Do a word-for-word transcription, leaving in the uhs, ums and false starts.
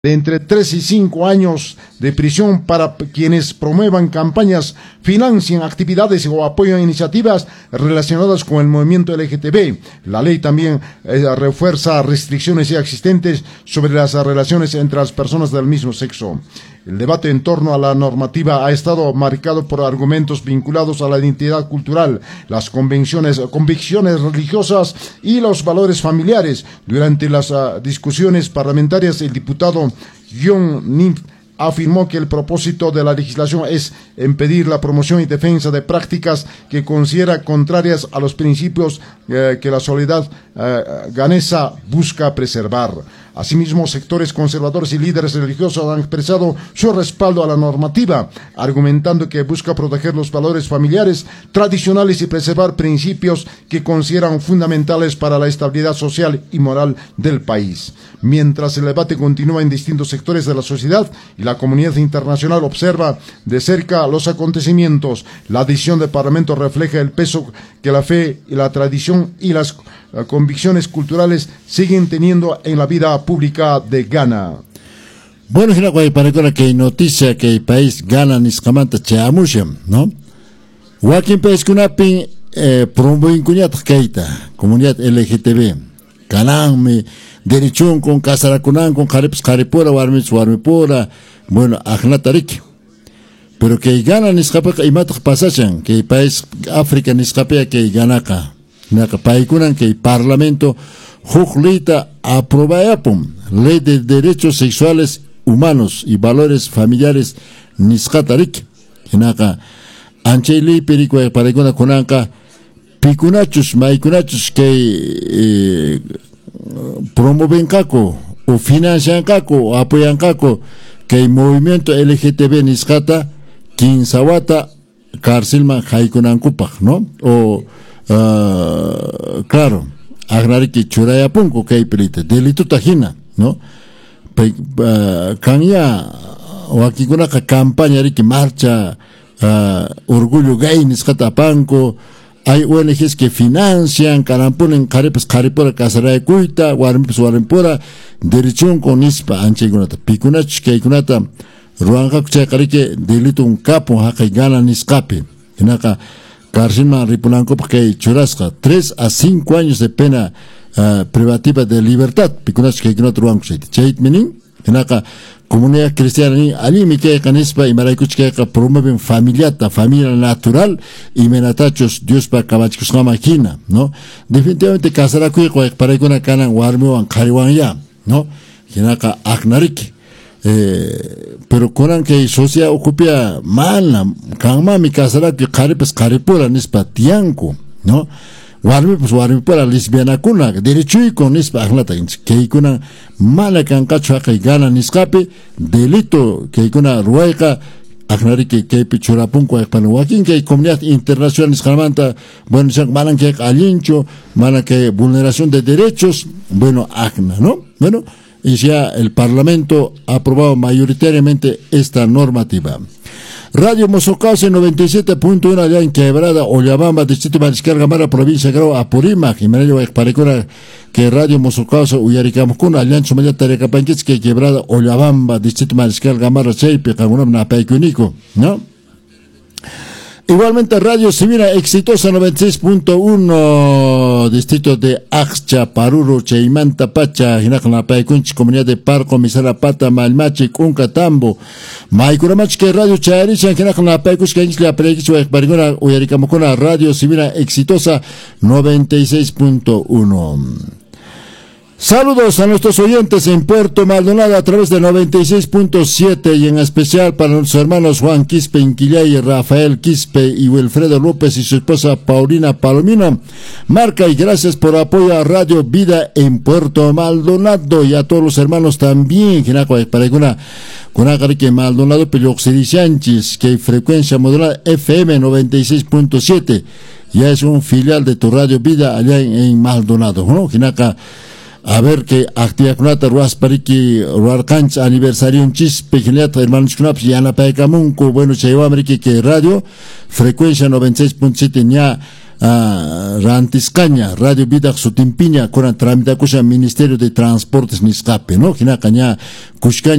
de entre tres y cinco años de prisión para quienes promuevan campañas, financien actividades o apoyen iniciativas relacionadas con el movimiento L G T B. La ley también eh, refuerza restricciones ya existentes sobre las relaciones entre las personas del mismo sexo. El debate en torno a la normativa ha estado marcado por argumentos vinculados a la identidad cultural, las convicciones, convicciones religiosas y los valores familiares. Durante las uh, discusiones parlamentarias, el diputado John Nim afirmó que el propósito de la legislación es impedir la promoción y defensa de prácticas que considera contrarias a los principios eh, que la sociedad eh, ganesa busca preservar. Asimismo, sectores conservadores y líderes religiosos han expresado su respaldo a la normativa, argumentando que busca proteger los valores familiares tradicionales y preservar principios que consideran fundamentales para la estabilidad social y moral del país. Mientras el debate continúa en distintos sectores de la sociedad y la comunidad internacional observa de cerca los acontecimientos, la decisión del Parlamento refleja el peso que la fe y la tradición y las uh, convicciones culturales siguen teniendo en la vida pública de Ghana. Bueno, gira kwa iparekora que noticia que el país Ghana niskamanta chamusham, ¿no? Wakin país kunapin eh, promoin kunyat keita, comunidad L G T B. Kanang me derechon con kasarakunan con karips karipura warmis warmipura, bueno, agnatarik. Pero que Ghana niskapa imatak pasachan, que el país África niskapea que Ghanaka, naka paikunan que el parlamento Juklita aprobapum ley de derechos sexuales humanos y valores familiares niskatarik. Naka ancheli perikwa paikuna kunanka pikunachus maikunachus que eh, promueven kako o financian kako o apoyan kako que el movimiento L G T B niskata kinsawata karsilman haikunankupaj, ¿no? O uh, claro, agnariki churayapunko que hay pelita delito tajina, ¿no? Pe, uh, kanya wakikuna ka campaña riki marcha uh, orgullo gay niskata panko. Hay O N Gs que financian, caramponen, caripes, caripura, casaray, cuita, guarimpus, guarimpura, derechón con ispa, anche gunata, picunach, que gunata, ruanga, cucha, carique, delito un capo, jaca y gana niscape, inaka, carcima, ripulanco, porque churasca, tres a cinco años de pena uh, privativa de libertad, picunach, que gunata, ruanga, chait menin, inaka, comunidad cristiana ni ali mi que canispa y maraicuch que promueven familiata, familia natural y menatachos Dios para cabachos máquina, ¿no? Definitivamente casará cuico para que una cana warmio an cariwan ya, ¿no? Hinaka agnarik. Eh, pero con que socia ocupia mala, kangma mi casará que caripes caripura nispa tianco, ¿no? Warmi pues warmi para lesbiana kuna derecho y con nispa aglata que kuna mala cancacho que gana niscape delito que kuna rueca agnari que que pichurapunco ekpanuakin que comunidad internacional niscamanta bueno malan que alincho malan que vulneración de derechos bueno agna, ¿no? Bueno, y ya el Parlamento ha aprobado mayoritariamente esta normativa. Radio Mosocauce noventa y siete punto uno allá en Quebrada, Ollabamba, Distrito Mariscal Gamara, Provincia de Grau, Apurímac, y me lleva a que Radio Mosocauce, Uyaricamucuna, allá en Sumaya, Tarecapanquitz, que Quebrada, Ollabamba, Distrito Mariscal Gamara, Cheipe, Cagunam, Napaicunico, ¿no? Igualmente Radio Civina Exitosa noventa y seis punto uno, distrito de Axcha, Paruro, Cheimanta, Pacha, Hinacanapaicunch, Comunidad de Parco, Misarapata, Malmachi, Cunca, Tambo, Maicuramach, que Radio Chayarisha, Hinacanapaicunch, que Isla Preguicho, Barigona, Uyaricamocona, Radio Civina Exitosa noventa y seis punto uno. Saludos a nuestros oyentes en Puerto Maldonado a través de noventa y seis punto siete y en especial para nuestros hermanos Juan Quispe Inquillay, Rafael Quispe y Wilfredo López y su esposa Paulina Palomino. Marca y gracias por apoyo a Radio Vida en Puerto Maldonado y a todos los hermanos también para alguna con que Maldonado Peloxidichanchis que frecuencia modulada F M noventa y seis punto siete ya es un filial de tu Radio Vida allá en, en Maldonado, ¿no? Ginaca a ver que actividad kunata ruas pariki ruar cancha aniversario un chis pequeñata hermanos kunaps yana paikamunku bueno chaywa ameriki que radio frecuencia noventa y seis punto siete nya uh, rantiscaña Radio Vida sutimpiña kuran tramitakusha Ministerio de Transportes niscape, no? Hina caña kushkaña